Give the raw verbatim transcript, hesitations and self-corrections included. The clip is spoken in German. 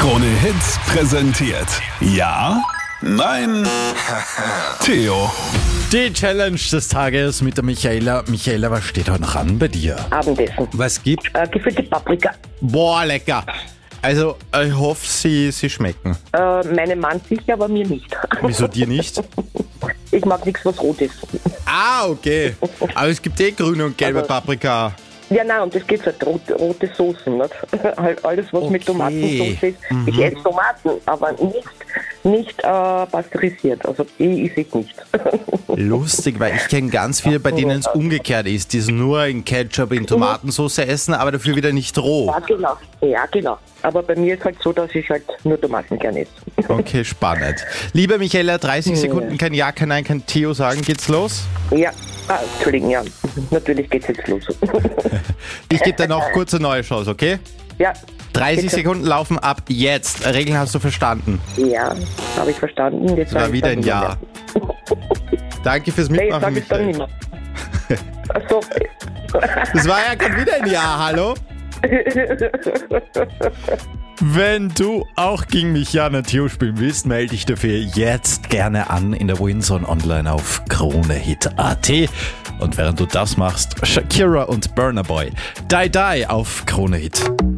Krone Hits präsentiert. Ja? Nein? Theo. Die Challenge des Tages mit der Michaela. Michaela, was steht heute noch an bei dir? Abendessen. Was gibt's? Äh, gefüllte Paprika. Boah, lecker. Also, ich hoffe, sie, sie schmecken. Äh, meinem Mann sicher, aber mir nicht. Wieso dir nicht? Ich mag nichts, was rot ist. Ah, okay. Aber es gibt eh grüne und gelbe Also- Paprika. Ja, nein, und das geht halt, rote, rote Soßen. Nicht? Halt alles, was mit Okay. Tomatensauce ist. Ich esse Tomaten, aber nicht, nicht äh, pasteurisiert. Also ich esse es nicht. Lustig, weil ich kenne ganz viele, bei denen es umgekehrt ist. Die es nur in Ketchup, in Tomatensauce essen, aber dafür wieder nicht roh. Ja, genau. Ja, genau. Aber bei mir ist halt so, dass ich halt nur Tomaten gerne esse. Okay, spannend. Liebe Michaela, dreißig Sekunden, kein Ja, kein Nein, kein Theo sagen. Geht's los? Ja, ah, Entschuldigung, ja. Natürlich geht's jetzt los. Ich gebe dir noch kurz eine neue Chance, okay? Ja. dreißig bitte. Sekunden laufen ab jetzt. Regeln hast du verstanden. Ja, habe ich verstanden. Jetzt Das war sag ich wieder dann ein Ja. Danke fürs Nee, Mitmachen, jetzt sag ich dann Michael. nicht mehr. Achso. Das war ja gerade wieder ein Ja, hallo? Wenn du auch gegen mich ja ein Theo spielen willst, melde dich dafür jetzt gerne an in der Winzone Online auf kronehit punkt at. Und während du das machst, Shakira und Burna Boy. Die Die auf Krone Hit.